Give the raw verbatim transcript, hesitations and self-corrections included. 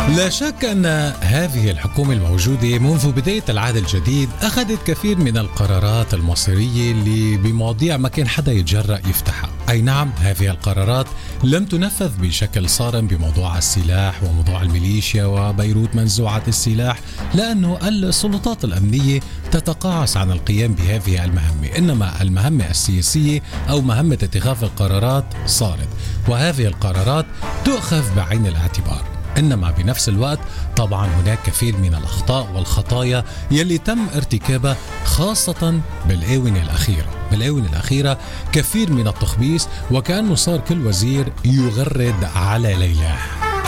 لا شك أن هذه الحكومة الموجودة منذ بداية العهد الجديد أخذت كثير من القرارات المصيرية اللي بمواضيع ما كان حدا يتجرأ يفتحها. أي نعم، هذه القرارات لم تنفذ بشكل صارم بموضوع السلاح وموضوع الميليشيا وبيروت منزوعة السلاح، لأنه السلطات الأمنية تتقاعس عن القيام بهذه المهمة، إنما المهمة السياسية أو مهمة اتخاذ القرارات صارت، وهذه القرارات تؤخذ بعين الاعتبار. إنما بنفس الوقت طبعا هناك كثير من الأخطاء والخطايا يلي تم ارتكابها خاصة بالآونة الأخيرة. بالآونة الأخيرة كثير من التخبيص، وكأنه صار كل وزير يغرد على ليلاه.